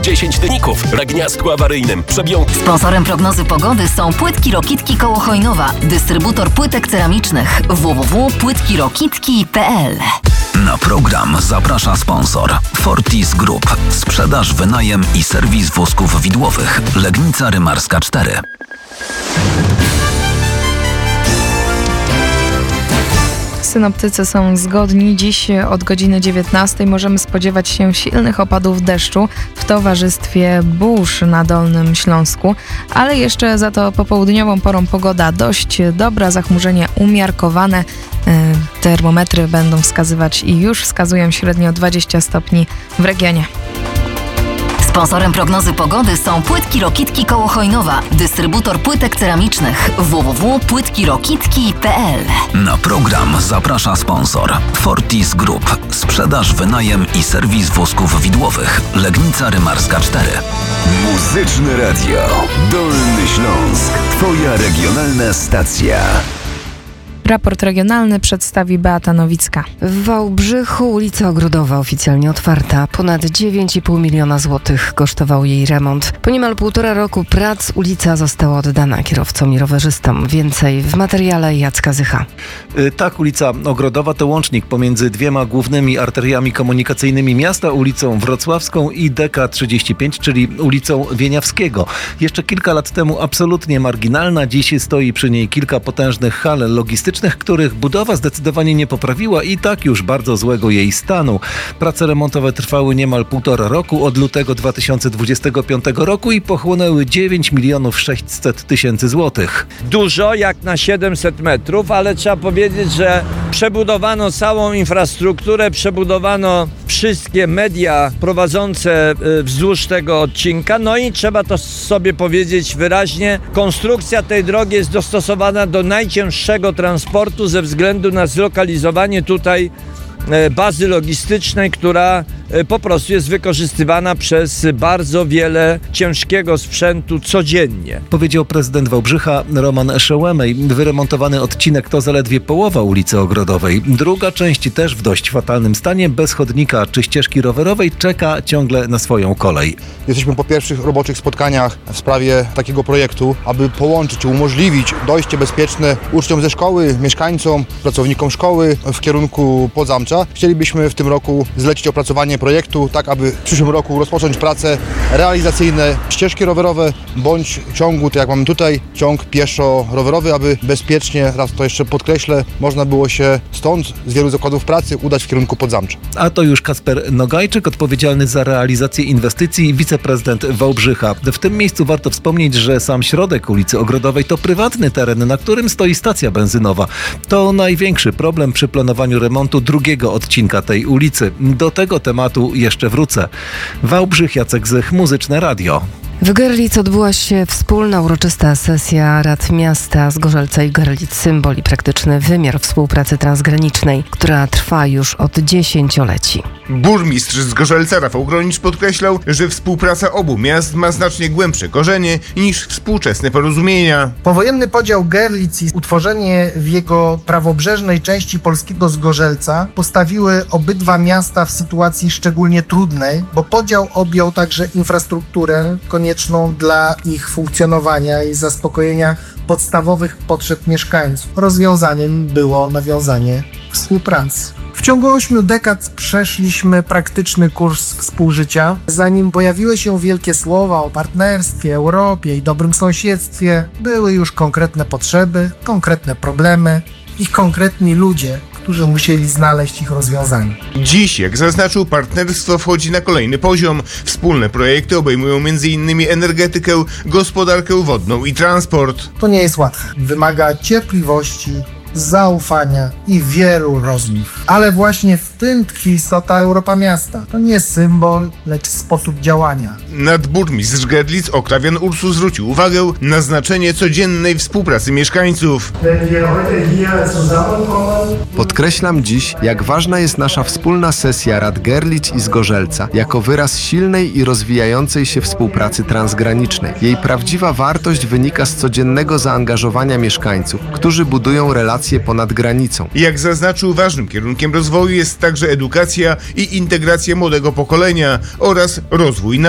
10 dyników na gniazdku awaryjnym. Sponsorem prognozy pogody są Płytki Rokitki koło Chojnowa. Dystrybutor płytek ceramicznych www.płytkirokitki.pl. Na program zaprasza sponsor Fortis Group. Sprzedaż, wynajem i serwis wózków widłowych. Legnica Rymarska 4. Synoptycy są zgodni. Dziś od godziny 19 możemy spodziewać się silnych opadów deszczu w towarzystwie burz na Dolnym Śląsku, ale jeszcze za to popołudniową porą pogoda dość dobra, zachmurzenie umiarkowane. Termometry będą wskazywać i już wskazują średnio 20 stopni w regionie. Sponsorem prognozy pogody są Płytki Rokitki koło Chojnowa. Dystrybutor płytek ceramicznych www.płytkirokitki.pl. Na program zaprasza sponsor Fortis Group. Sprzedaż, wynajem i serwis wózków widłowych. Legnica Rymarska 4. Muzyczne Radio. Dolny Śląsk. Twoja regionalna stacja. Raport regionalny przedstawi Beata Nowicka. W Wałbrzychu ulica Ogrodowa oficjalnie otwarta. Ponad 9,5 miliona złotych kosztował jej remont. Po niemal 1,5 roku prac ulica została oddana kierowcom i rowerzystom. Więcej w materiale Jacka Zycha. Tak, ulica Ogrodowa to łącznik pomiędzy dwiema głównymi arteriami komunikacyjnymi miasta, ulicą Wrocławską i DK35, czyli ulicą Wieniawskiego. Jeszcze kilka lat temu absolutnie marginalna, dziś stoi przy niej kilka potężnych hal logistycznych, których budowa zdecydowanie nie poprawiła i tak już bardzo złego jej stanu. Prace remontowe trwały niemal 1,5 roku, od lutego 2025 roku i pochłonęły 9 600 000 złotych. Dużo jak na 700 metrów, ale trzeba powiedzieć, że przebudowano całą infrastrukturę, przebudowano wszystkie media prowadzące wzdłuż tego odcinka, no i trzeba to sobie powiedzieć wyraźnie, konstrukcja tej drogi jest dostosowana do najcięższego transportu ze względu na zlokalizowanie tutaj bazy logistycznej, która po prostu jest wykorzystywana przez bardzo wiele ciężkiego sprzętu codziennie. Powiedział prezydent Wałbrzycha Roman Szołemej. Wyremontowany odcinek to zaledwie połowa ulicy Ogrodowej. Druga część też w dość fatalnym stanie, bez chodnika czy ścieżki rowerowej, czeka ciągle na swoją kolej. Jesteśmy po pierwszych roboczych spotkaniach w sprawie takiego projektu, aby połączyć, umożliwić dojście bezpieczne uczniom ze szkoły, mieszkańcom, pracownikom szkoły w kierunku Podzamcza. Chcielibyśmy w tym roku zlecić opracowanie projektu, tak aby w przyszłym roku rozpocząć prace realizacyjne, ścieżki rowerowe bądź ciągu, tak jak mamy tutaj, ciąg pieszo-rowerowy, aby bezpiecznie, raz to jeszcze podkreślę, można było się stąd z wielu zakładów pracy udać w kierunku Podzamcza. A to już Kasper Nogajczyk, odpowiedzialny za realizację inwestycji, wiceprezydent Wałbrzycha. W tym miejscu warto wspomnieć, że sam środek ulicy Ogrodowej to prywatny teren, na którym stoi stacja benzynowa. To największy problem przy planowaniu remontu drugiego odcinka tej ulicy. Do tego tematu jeszcze wrócę. Wałbrzych, Jacek Zych, Muzyczne Radio. W Görlitz odbyła się wspólna uroczysta sesja Rad Miasta Zgorzelca i Görlitz, symbol i praktyczny wymiar współpracy transgranicznej, która trwa już od dziesięcioleci. Burmistrz Zgorzelca Rafał Gronicz podkreślał, że współpraca obu miast ma znacznie głębsze korzenie niż współczesne porozumienia. Powojenny podział Görlitz i utworzenie w jego prawobrzeżnej części polskiego Zgorzelca postawiły obydwa miasta w sytuacji szczególnie trudnej, bo podział objął także infrastrukturę konieczną dla ich funkcjonowania i zaspokojenia podstawowych potrzeb mieszkańców. Rozwiązaniem było nawiązanie współpracy. W ciągu 8 dekad przeszliśmy praktyczny kurs współżycia. Zanim pojawiły się wielkie słowa o partnerstwie, Europie i dobrym sąsiedztwie, były już konkretne potrzeby, konkretne problemy i konkretni ludzie, którzy musieli znaleźć ich rozwiązanie. Dziś, jak zaznaczył, partnerstwo wchodzi na kolejny poziom. Wspólne projekty obejmują m.in. energetykę, gospodarkę wodną i transport. To nie jest łatwe. Wymaga cierpliwości, zaufania i wielu rozmów. Ale właśnie w tym tkwi istota Europa Miasta. To nie symbol, lecz sposób działania. Nadburmistrz Görlitz Oklawian Ursus zwrócił uwagę na znaczenie codziennej współpracy mieszkańców. Podkreślam dziś, jak ważna jest nasza wspólna sesja Rad Görlitz i Zgorzelca jako wyraz silnej i rozwijającej się współpracy transgranicznej. Jej prawdziwa wartość wynika z codziennego zaangażowania mieszkańców, którzy budują relacje ponad granicą. Jak zaznaczył, ważnym kierunkiem rozwoju jest także edukacja i integracja młodego pokolenia oraz rozwój